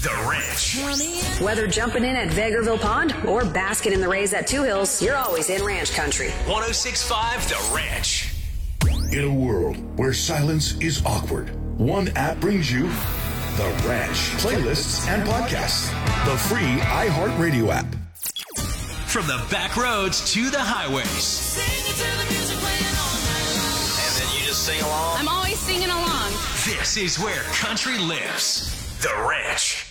The Ranch. Whether jumping in at Vegreville Pond or basking in the rays at Two Hills, you're always in ranch country. 106.5 The Ranch. In a world where silence is awkward, one app brings you The Ranch. Playlists and podcasts. The free iHeartRadio app. From the back roads to the highways. And then you just sing along? I'm always singing along. This is where country lives. The Ranch.